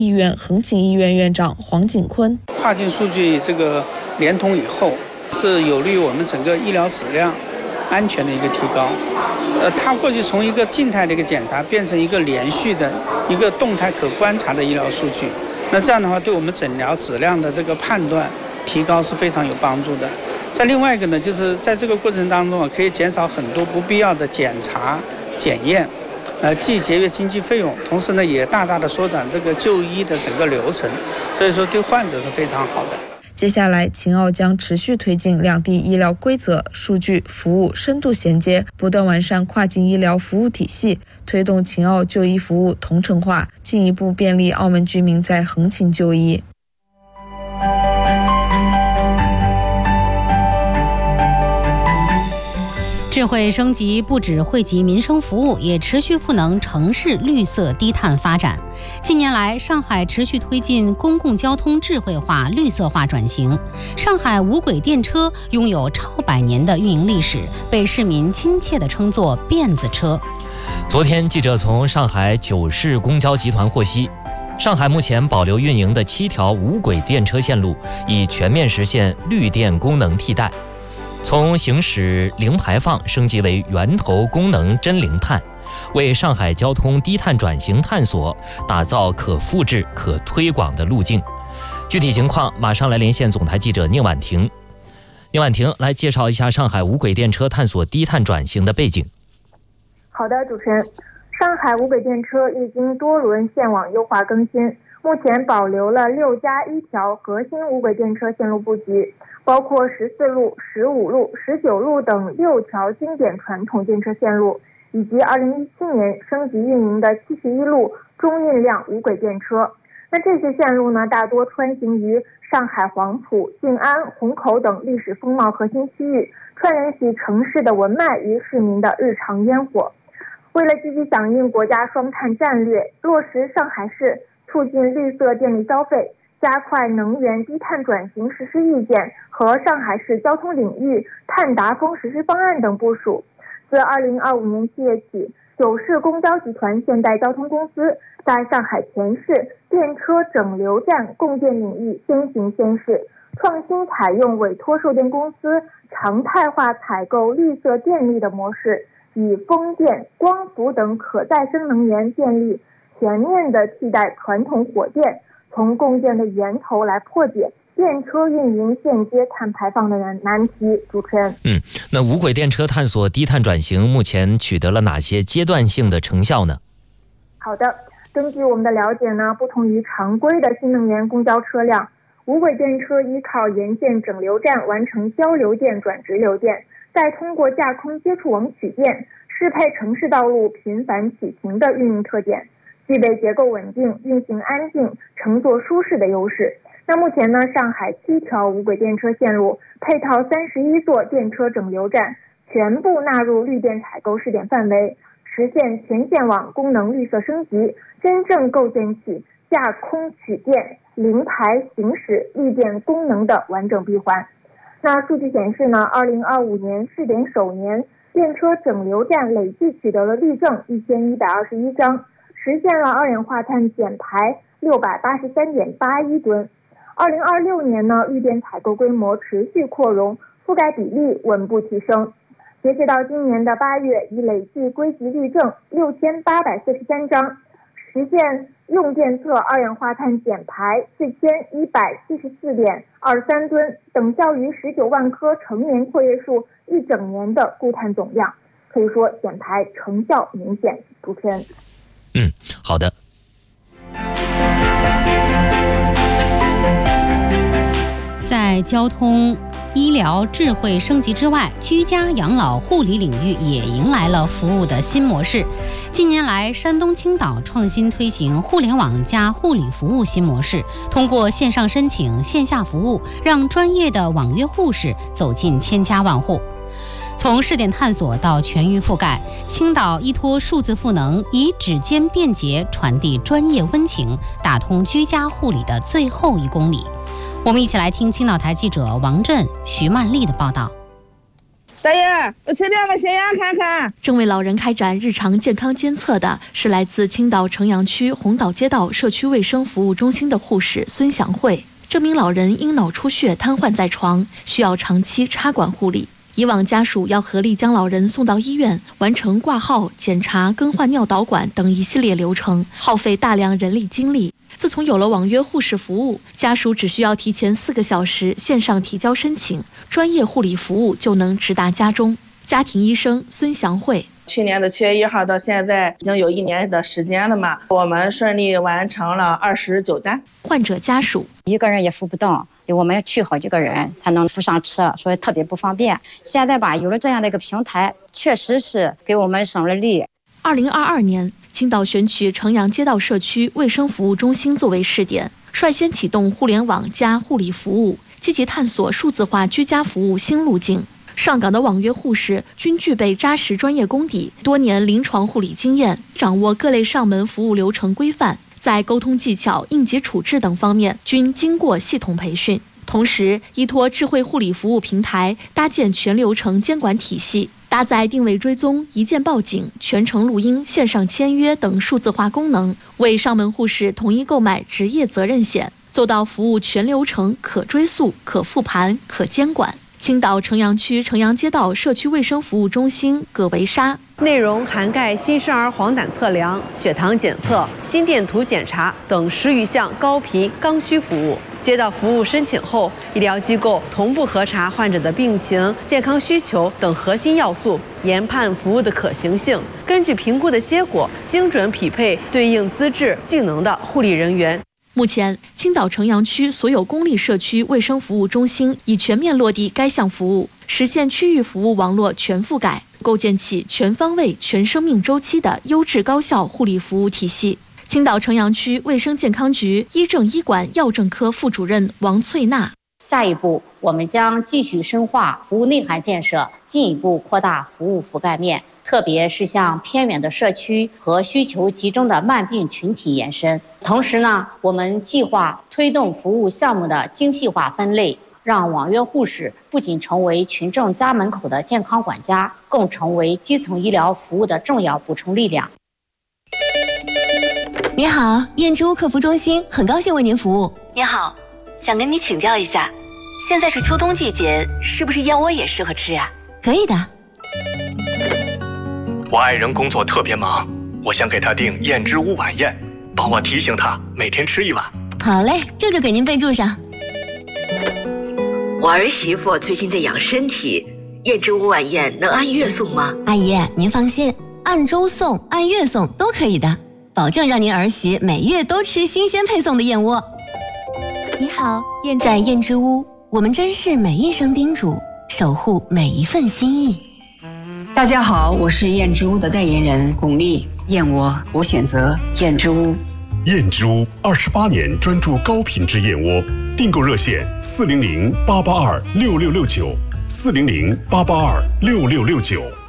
医院横琴医院院长黄景坤， 跨境数据这个联通以后，是有利于我们整个医疗质量、安全的一个提高。它过去从一个静态的一个检查变成一个连续的、一个动态可观察的医疗数据。那这样的话，对我们诊疗质量的这个判断提高是非常有帮助的。再另外一个呢，就是在这个过程当中可以减少很多不必要的检查、检验，既节约经济费用，同时呢也大大的缩短这个就医的整个流程，所以说对患者是非常好的。 接下来，秦澳将持续推进两地医疗规则、数据、服务深度衔接，不断完善跨境医疗服务体系，推动秦澳就医服务同城化，进一步便利澳门居民在横琴就医。 智慧升级不只惠及民生服务，也持续赋能城市绿色低碳发展。近年来，上海持续推进公共交通智慧化、绿色化转型。上海无轨电车拥有超100年的运营历史，被市民亲切地称作“辫子车”。 昨天，记者从上海九市公交集团获悉，上海目前保留运营的7条无轨电车线路，已全面实现绿电功能替代。从行驶零排放升级为源头功能真零碳，为上海交通低碳转型探索打造可复制、可推广的路径。具体情况，马上来连线总台记者宁婉婷。宁婉婷来介绍一下上海无轨电车探索低碳转型的背景。 好的，主持人，上海无轨电车历经多轮线网优化更新，目前保留了6+1条核心无轨电车线路布局，包括14路、15路、19路等6条经典传统电车线路，以及2017年升级运营的71路中运量无轨电车。那这些线路呢，大多穿行于上海黄埔、静安、虹口等历史风貌核心区域，串联起城市的文脉与市民的日常烟火。为了积极响应国家双碳战略，落实上海市促进绿色电力消费、加快能源低碳转型实施意见和上海市交通领域碳达峰实施方案等部署，自2025年7月起，九市公交集团现代交通公司在上海全市电车整流站供电领域先行先试，创新采用委托售电公司常态化采购绿色电力的模式，以风电、光伏等可再生能源电力全面地替代传统火电，从供电的源头来破解电车运营间接碳排放的难题。主持人， 那无轨电车探索低碳转型目前取得了哪些阶段性的成效呢？ 好的，根据我们的了解呢，不同于常规的新能源公交车辆，无轨电车依靠沿线整流站完成交流电转直流电，再通过架空接触网取电，适配城市道路频繁启停的运营特点，具备结构稳定、运行安静、乘坐舒适的优势。那目前呢，上海7条无轨电车线路配套31座电车整流站，全部纳入绿电采购试点范围，实现全线网功能绿色升级，真正构建起架空取电、零排行驶绿电功能的完整闭环。那数据显示呢，2025年试点首年，电车整流站累计取得了绿证1121张，实现了二氧化碳减排683.81吨。2026年呢，绿电采购规模持续扩容，覆盖比例稳步提升。截止到今年的8月，已累计归集绿证6843张，实现用电侧二氧化碳减排4174.23吨，等效于19万棵成年阔叶树一整年的固碳总量，可以说减排成效明显。主持人， 好的。 在交通、医疗智慧升级之外，居家养老护理领域也迎来了服务的新模式。近年来，山东青岛创新推行互联网加护理服务新模式，通过线上申请、线下服务，让专业的网约护士走进千家万户。从试点探索到全域覆盖，青岛依托数字赋能，以指尖便捷传递专业温情，打通居家护理的最后1公里。我们一起来听青岛台记者王震、徐曼丽的报道。 大爷，我去量个血压看看。 正为老人开展日常健康监测的是来自青岛城阳区红岛街道社区卫生服务中心的护士孙祥慧。这名老人因脑出血瘫痪在床，需要长期插管护理。以往家属要合力将老人送到医院，完成挂号、检查、更换尿导管等一系列流程，耗费大量人力精力。自从有了网约护士服务，家属只需要提前4个小时线上提交申请，专业护理服务就能直达家中。家庭医生孙祥慧。 去年的7月1号到现在已经有1年的时间了嘛，我们顺利完成了29单。 患者家属一个人也扶不动，我们要去好几个人才能扶上车，所以特别不方便。现在吧，有了这样的一个平台，确实是给我们省了力。 2022年，青岛选取城阳街道社区卫生服务中心作为试点，率先启动互联网加护理服务，积极探索数字化居家服务新路径。上岗的网约护士均具备扎实专业功底，多年临床护理经验，掌握各类上门服务流程规范，在沟通技巧、应急处置等方面均经过系统培训。同时，依托智慧护理服务平台，搭建全流程监管体系，搭载定位追踪、一键报警、全程录音、线上签约等数字化功能，为上门护士统一购买职业责任险，做到服务全流程可追溯、可复盘、可监管。青岛城阳区城阳街道社区卫生服务中心葛维莎。 内容涵盖新生儿黄疸测量、血糖检测、心电图检查等10余项高频刚需服务。接到服务申请后，医疗机构同步核查患者的病情、健康需求等核心要素，研判服务的可行性，根据评估的结果，精准匹配对应资质、技能的护理人员。 目前，青岛城阳区所有公立社区卫生服务中心已全面落地该项服务，实现区域服务网络全覆盖，构建起全方位、全生命周期的优质高效护理服务体系。青岛城阳区卫生健康局医政医管药政科副主任王翠娜。 下一步，我们将继续深化服务内涵建设，进一步扩大服务覆盖面，特别是向偏远的社区和需求集中的慢病群体延伸。同时呢，我们计划推动服务项目的精细化分类，让网约护士不仅成为群众家门口的健康管家，更成为基层医疗服务的重要补充力量。 你好，燕之屋客服中心，很高兴为您服务。 你好，想跟你请教一下，现在是秋冬季节，是不是燕窝也适合吃呀？ 可以的。 我爱人工作特别忙，我想给他订燕之屋晚宴，帮我提醒他每天吃1碗。 好嘞，这就给您备注上。 我儿媳妇最近在养身体，燕之屋晚宴能按月送吗？ 阿姨，您放心，按周送、按月送都可以的，保证让您儿媳每月都吃新鲜配送的燕窝。 你好， 在燕之屋，我们珍视每一声叮嘱，守护每一份心意。 大家好，我是燕之屋的代言人巩俐。燕窝，我选择燕之屋。 燕之屋28年专注高品质燕窝，订购热线400-882-6669，400-882-6669。